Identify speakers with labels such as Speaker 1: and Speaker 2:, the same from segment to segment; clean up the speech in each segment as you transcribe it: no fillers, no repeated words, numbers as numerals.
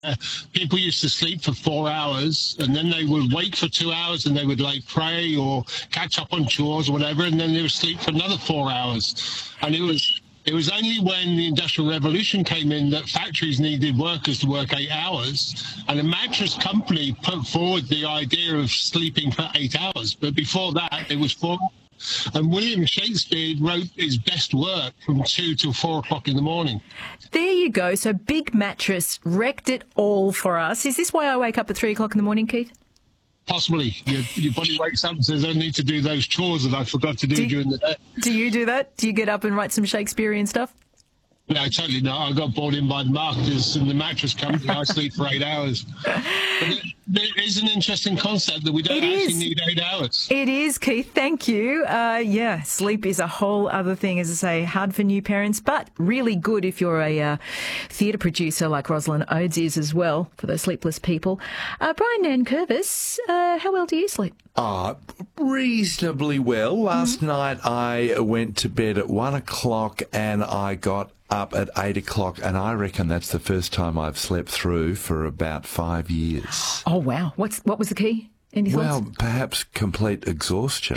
Speaker 1: People used to sleep for 4 hours, and then they would wake for 2 hours, and they would like pray or catch up on chores or whatever, and then they would sleep for another 4 hours. And it was only when the Industrial Revolution came in that factories needed workers to work 8 hours, and a mattress company put forward the idea of sleeping for 8 hours. But before that, it was 4. And William Shakespeare wrote his best work from 2 till 4 o'clock in the morning.
Speaker 2: There you go. So Big Mattress wrecked it all for us. Is this why I wake up at 3 o'clock in the morning, Keith?
Speaker 1: Possibly. Your body wakes up and says, I need to do those chores that I forgot to do during the day.
Speaker 2: Do you do that? Do you get up and write some Shakespearean stuff?
Speaker 1: No, totally not. I got brought in by the marketers and the mattress company. I sleep for 8 hours. But there is an interesting concept that we don't actually need 8 hours.
Speaker 2: It is, Keith. Thank you. Sleep is a whole other thing, as I say, hard for new parents, but really good if you're a theatre producer like Rosalind Oates is as well, for those sleepless people. Brian Nankervis, how well do you sleep?
Speaker 3: Reasonably well. Last night I went to bed at 1 o'clock and I got up at 8 o'clock, and I reckon that's the first time I've slept through for about 5 years.
Speaker 2: Oh, wow. What was the key? Any thoughts?
Speaker 3: Well, perhaps complete exhaustion.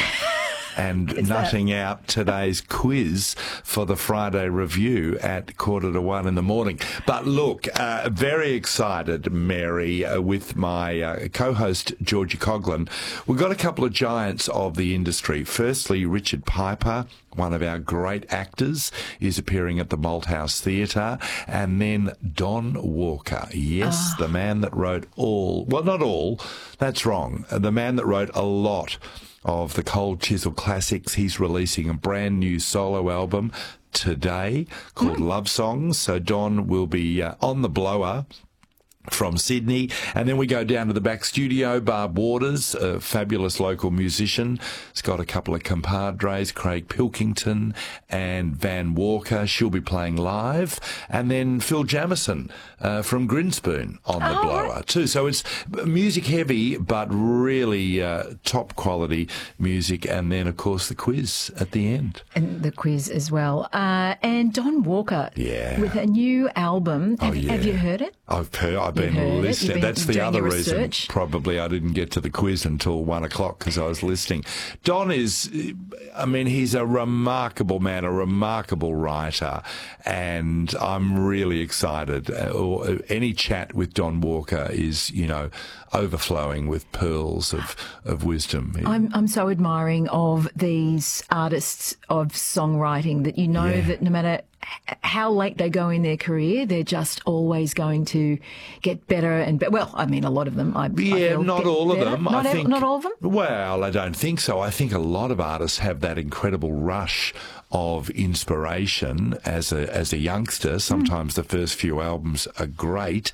Speaker 3: And nutting out today's quiz for the Friday review at 1:45 in the morning. But look, very excited, Mary, with my co-host, Georgie Coughlin. We've got a couple of giants of the industry. Firstly, Richard Piper, one of our great actors, is appearing at the Malthouse Theatre. And then Don Walker. Yes, the man that wrote not all, that's wrong. The man that wrote a lot of the Cold Chisel classics. He's releasing a brand new solo album today called Love Songs. So Don will be on the blower from Sydney. And then we go down to the back studio. Barb Waters, a fabulous local musician. He's got a couple of compadres, Craig Pilkington and Van Walker. She'll be playing live. And then Phil Jamieson from Grinspoon on the blower too. So it's music heavy, but really top quality music. And then, of course, the quiz at the end.
Speaker 2: And the quiz as well. And Don Walker with a new album. Have you heard it?
Speaker 3: I've been listening. That's the other reason probably I didn't get to the quiz until 1 o'clock, because I was listening. Don is, he's a remarkable man, a remarkable writer, and I'm really excited. Any chat with Don Walker is, overflowing with pearls of wisdom.
Speaker 2: I'm so admiring of these artists of songwriting that that no matter how late they go in their career, they're just always going to get better and better. Well, a lot of them.
Speaker 3: Not all of them.
Speaker 2: Not all of them?
Speaker 3: Well, I don't think so. I think a lot of artists have that incredible rush of inspiration as a youngster. Sometimes the first few albums are great.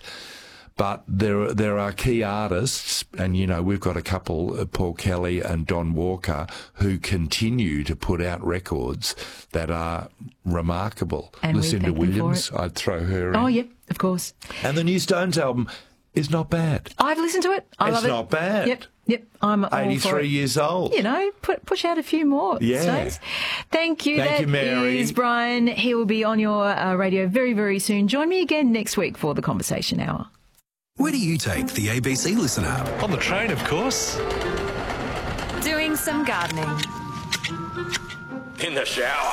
Speaker 3: But there are key artists, and, we've got a couple, Paul Kelly and Don Walker, who continue to put out records that are remarkable.
Speaker 2: And
Speaker 3: Lucinda Williams, I'd throw her in.
Speaker 2: Oh, yeah, of course.
Speaker 3: And the new Stones album is not bad.
Speaker 2: I've listened to it. I love it.
Speaker 3: It's not bad.
Speaker 2: Yep. I'm
Speaker 3: 83 years old.
Speaker 2: Push out a few more.
Speaker 3: Yeah.
Speaker 2: Stones. Thank you.
Speaker 3: Thank you, Mary.
Speaker 2: That is Brian. He will be on your radio very, very soon. Join me again next week for the Conversation Hour.
Speaker 4: Where do you take the ABC Listen app?
Speaker 5: On the train, of course.
Speaker 6: Doing some gardening.
Speaker 5: In the shower.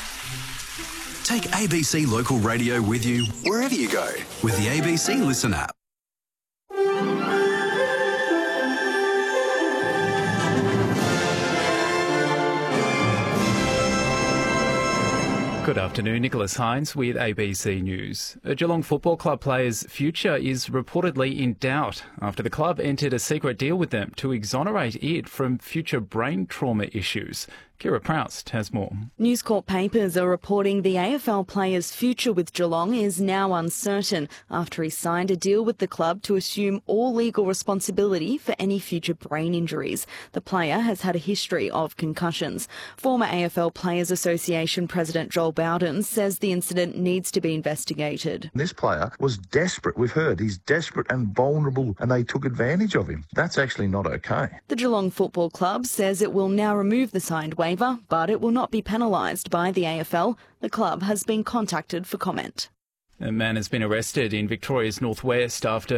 Speaker 4: Take ABC Local Radio with you wherever you go with the ABC Listen app.
Speaker 7: Good afternoon, Nicholas Hines with ABC News. A Geelong Football Club player's future is reportedly in doubt after the club entered a secret deal with them to exonerate it from future brain trauma issues. Kira Proust has more.
Speaker 8: News Corp papers are reporting the AFL player's future with Geelong is now uncertain after he signed a deal with the club to assume all legal responsibility for any future brain injuries. The player has had a history of concussions. Former AFL Players Association President Joel Bowden says the incident needs to be investigated.
Speaker 9: This player was desperate. We've heard he's desperate and vulnerable, and they took advantage of him. That's actually not okay.
Speaker 8: The Geelong Football Club says it will now remove the signed waiver, but it will not be penalised by the AFL. The club has been contacted for comment.
Speaker 7: A man has been arrested in Victoria's northwest after